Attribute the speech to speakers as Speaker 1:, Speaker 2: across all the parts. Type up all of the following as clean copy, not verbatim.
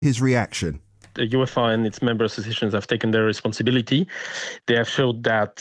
Speaker 1: His reaction.
Speaker 2: The UEFA and its member associations have taken their responsibility. They have showed that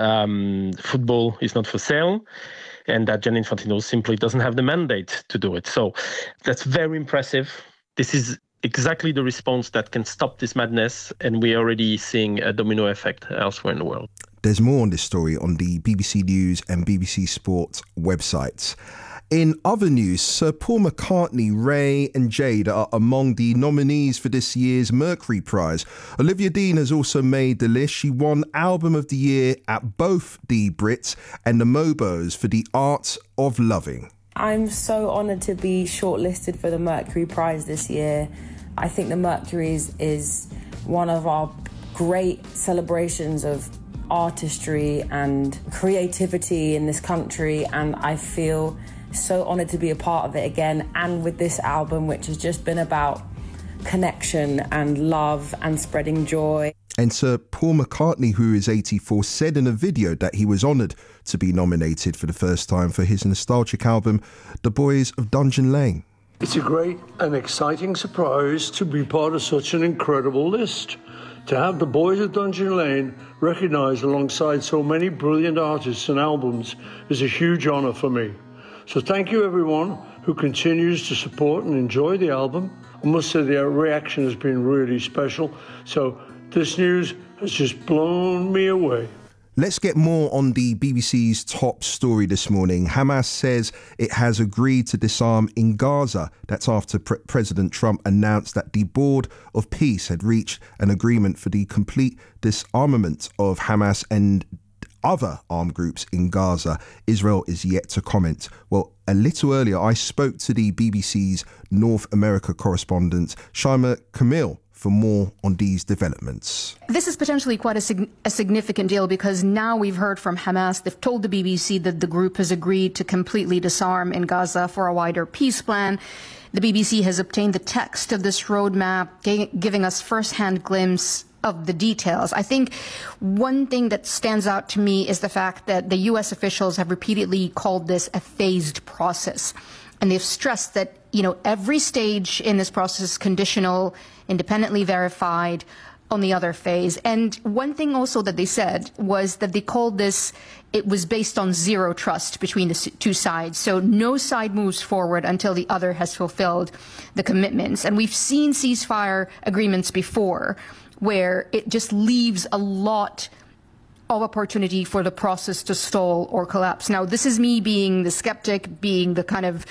Speaker 2: football is not for sale and that Gianni Infantino simply doesn't have the mandate to do it. So that's very impressive. This is exactly the response that can stop this madness, and we're already seeing a domino effect elsewhere in the world.
Speaker 1: There's more on this story on the BBC News and BBC Sport websites. In other news, Sir Paul McCartney, Ray and Jade are among the nominees for this year's Mercury Prize. Olivia Dean has also made the list. She won Album of the Year at both the Brits and the Mobos for The Art of Loving.
Speaker 3: I'm so honoured to be shortlisted for the Mercury Prize this year. I think the Mercury is one of our great celebrations of artistry and creativity in this country, and I feel so honoured to be a part of it again, and with this album, which has just been about connection and love and spreading joy.
Speaker 1: And Sir Paul McCartney, who is 84, said in a video that he was honoured to be nominated for the first time for his nostalgic album, The Boys of Dungeon Lane.
Speaker 4: It's a great and exciting surprise to be part of such an incredible list. To have The Boys of Dungeon Lane recognised alongside so many brilliant artists and albums is a huge honour for me. So thank you everyone who continues to support and enjoy the album. I must say the reaction has been really special. So this news has just blown me away.
Speaker 1: Let's get more on the BBC's top story this morning. Hamas says it has agreed to disarm in Gaza. That's after President Trump announced that the Board of Peace had reached an agreement for the complete disarmament of Hamas and other armed groups in Gaza. Israel is yet to comment. Well, a little earlier, I spoke to the BBC's North America correspondent, Shaima Kamil, for more on these developments.
Speaker 5: This is potentially quite a significant deal because now we've heard from Hamas. They've told the BBC that the group has agreed to completely disarm in Gaza for a wider peace plan. The BBC has obtained the text of this roadmap, giving us first-hand glimpse of the details. I think one thing that stands out to me is the fact that the U.S. officials have repeatedly called this a phased process. And they've stressed that, every stage in this process is conditional, independently verified on the other phase. And one thing also that they said was that they called this, it was based on zero trust between the two sides. So no side moves forward until the other has fulfilled the commitments. And we've seen ceasefire agreements before where it just leaves a lot of opportunity for the process to stall or collapse. Now, this is me being the skeptic, being the kind of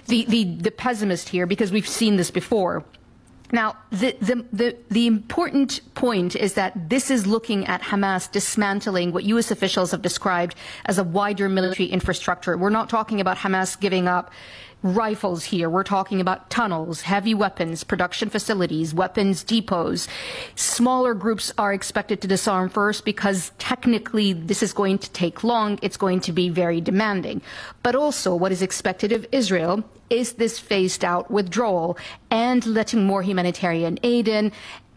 Speaker 5: the pessimist here, because we've seen this before. Now, the important point is that this is looking at Hamas dismantling what U.S. officials have described as a wider military infrastructure. We're not talking about Hamas giving up rifles here. We're talking about tunnels, heavy weapons, production facilities, weapons depots. Smaller groups are expected to disarm first because technically this is going to take long. It's going to be very demanding. But also what is expected of Israel is this phased out withdrawal and letting more humanitarian aid in.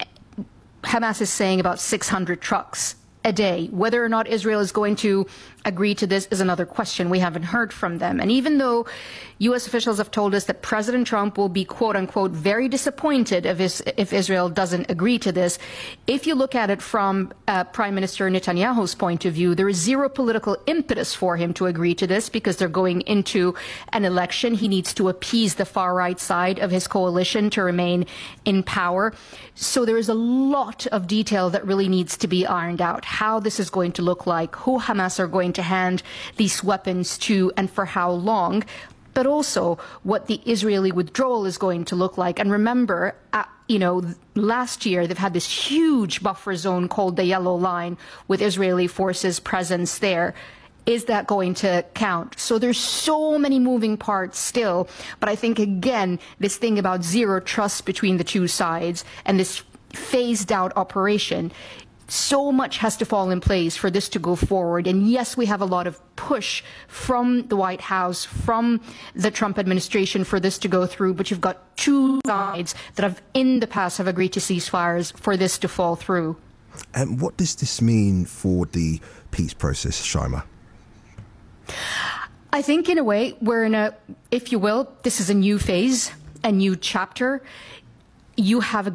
Speaker 5: Hamas is saying about 600 trucks a day. Whether or not Israel is going to agree to this is another question. We haven't heard from them. And even though U.S. officials have told us that President Trump will be, quote unquote, very disappointed if Israel doesn't agree to this, if you look at it from Prime Minister Netanyahu's point of view, there is zero political impetus for him to agree to this because they're going into an election. He needs to appease the far right side of his coalition to remain in power. So there is a lot of detail that really needs to be ironed out. How this is going to look like, who Hamas are going to hand these weapons to, and for how long, but also what the Israeli withdrawal is going to look like. And remember, last year they've had this huge buffer zone called the Yellow Line with Israeli forces presence there. Is that going to count? So there's so many moving parts still. But I think, again, this thing about zero trust between the two sides and this phased out operation, so much has to fall in place for this to go forward. And yes, we have a lot of push from the White House, from the Trump administration for this to go through. But you've got two sides that have in the past have agreed to ceasefires for this to fall through.
Speaker 1: And what does this mean for the peace process, Shaima?
Speaker 5: I think in a way we're in a, if you will, this is a new phase, a new chapter. You have